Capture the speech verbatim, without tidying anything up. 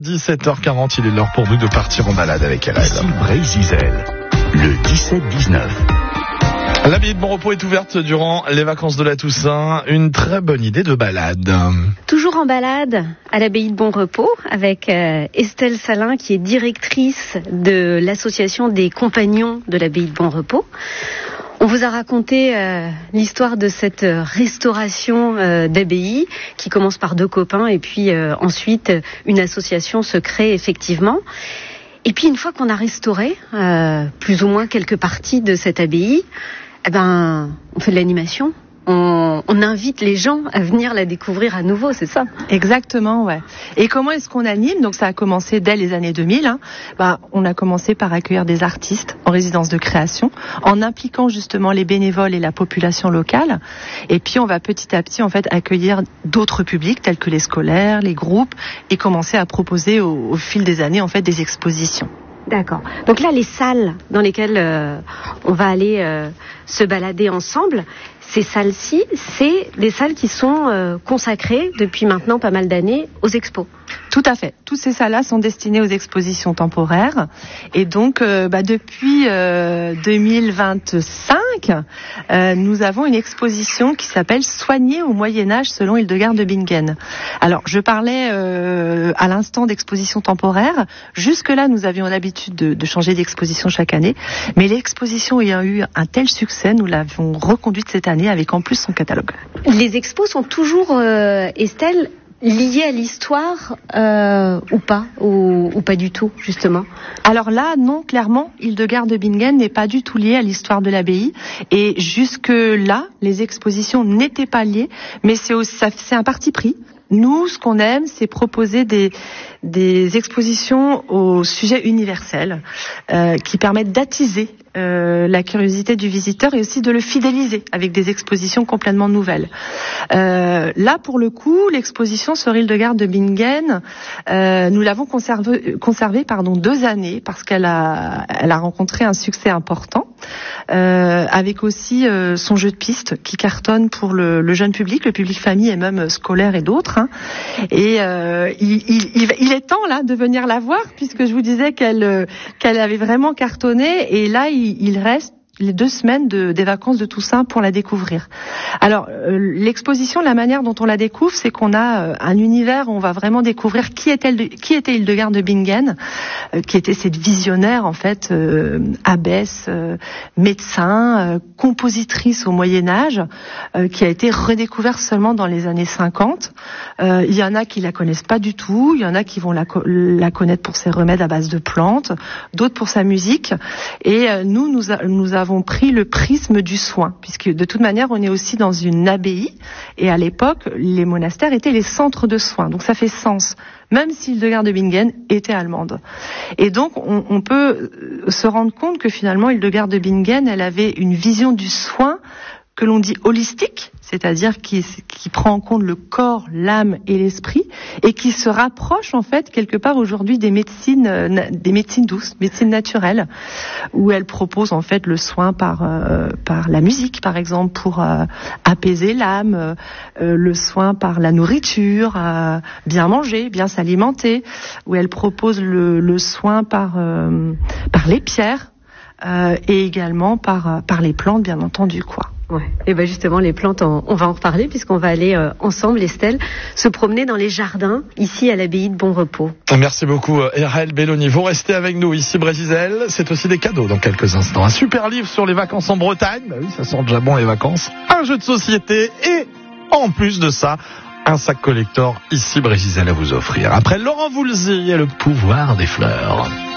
dix-sept heures quarante, il est l'heure pour nous de partir en balade avec elle. Ici Brésil, le dix-sept dix-neuf. L'abbaye de Bon Repos est ouverte durant les vacances de la Toussaint. Une très bonne idée de balade. Toujours en balade à l'abbaye de Bon Repos avec euh, Estelle Salin, qui est directrice de l'association des compagnons de l'abbaye de Bon Repos. On vous a raconté euh, l'histoire de cette restauration euh, d'abbaye qui commence par deux copains et puis euh, ensuite une association se crée effectivement. Et puis une fois qu'on a restauré euh, plus ou moins quelques parties de cette abbaye, eh ben on fait de l'animation. On, on invite les gens à venir la découvrir à nouveau, c'est ça? Exactement, ouais. Et comment est-ce qu'on anime? Donc ça a commencé dès les années deux mille. Hein. Bah, on a commencé par accueillir des artistes en résidence de création, en impliquant justement les bénévoles et la population locale. Et puis on va petit à petit en fait accueillir d'autres publics tels que les scolaires, les groupes, et commencer à proposer au, au fil des années en fait des expositions. D'accord. Donc là, les salles dans lesquelles euh, on va aller euh, se balader ensemble, ces salles-ci, c'est des salles qui sont euh, consacrées depuis maintenant pas mal d'années aux expos. Tout à fait. Toutes ces salles-là sont destinées aux expositions temporaires. Et donc, euh, bah, depuis euh, deux mille vingt-cinq, euh, nous avons une exposition qui s'appelle « Soigner au Moyen-Âge selon Hildegard de Bingen ». Alors, je parlais euh, à l'instant d'exposition temporaire. Jusque-là, nous avions l'habitude de, de changer d'exposition chaque année. Mais l'exposition ayant eu un tel succès, nous l'avons reconduite cette année avec en plus son catalogue. Les expos sont toujours, euh, Estelle, liées à l'histoire euh, ou pas ou, ou pas du tout, justement? Alors là, non, clairement, Hildegard de Bingen n'est pas du tout liée à l'histoire de l'abbaye. Et jusque-là, les expositions n'étaient pas liées, mais c'est, aussi, ça, c'est un parti pris. Nous, ce qu'on aime, c'est proposer des, des expositions au sujet universel euh, qui permettent d'attiser euh, la curiosité du visiteur et aussi de le fidéliser avec des expositions complètement nouvelles. Euh, là, pour le coup, l'exposition sur Hildegard de Bingen, euh, nous l'avons conservée conservé, pardon, deux années parce qu'elle a, elle a rencontré un succès important, euh, avec aussi euh, son jeu de piste qui cartonne pour le, le jeune public, le public famille et même scolaire et d'autres. Hein. Et euh, il, il, il est temps là de venir la voir puisque je vous disais qu'elle, qu'elle avait vraiment cartonné et là il, il reste les deux semaines de, des vacances de Toussaint pour la découvrir. Alors, euh, l'exposition, la manière dont on la découvre, c'est qu'on a euh, un univers où on va vraiment découvrir qui était, qui était Hildegard de Bingen, euh, qui était cette visionnaire, en fait, euh, abbesse, euh, médecin, euh, compositrice au Moyen-Âge, euh, qui a été redécouverte seulement dans les années cinquante. Euh, il y en a qui la connaissent pas du tout, il y en a qui vont la, la connaître pour ses remèdes à base de plantes, d'autres pour sa musique. Et euh, nous, nous, a, nous avons avons pris le prisme du soin, puisque de toute manière, on est aussi dans une abbaye, et à l'époque, les monastères étaient les centres de soins, donc ça fait sens, même si Hildegard de Bingen était allemande. Et donc, on, on peut se rendre compte que finalement, Hildegard de Bingen, elle avait une vision du soin que l'on dit holistique, c'est-à-dire qui, qui prend en compte le corps, l'âme et l'esprit, et qui se rapproche en fait quelque part aujourd'hui des médecines, des médecines douces, médecines naturelles, où elle propose en fait le soin par euh, par la musique, par exemple, pour euh, apaiser l'âme, euh, le soin par la nourriture, euh, bien manger, bien s'alimenter, où elle propose le, le soin par euh, par les pierres euh, et également par par les plantes, bien entendu, quoi. Ouais. Et ben justement, les plantes, on, on va en reparler puisqu'on va aller euh, ensemble, Estelle, se promener dans les jardins ici à l'abbaye de Bon Repos. Merci beaucoup, Eraël Belloni. Vous restez avec nous ici, Brésil. C'est aussi des cadeaux dans quelques instants. Un super livre sur les vacances en Bretagne. Bah oui, ça sent déjà bon les vacances. Un jeu de société et en plus de ça, un sac collector ici, Brésil à vous offrir. Après Laurent Voulzy et le pouvoir des fleurs.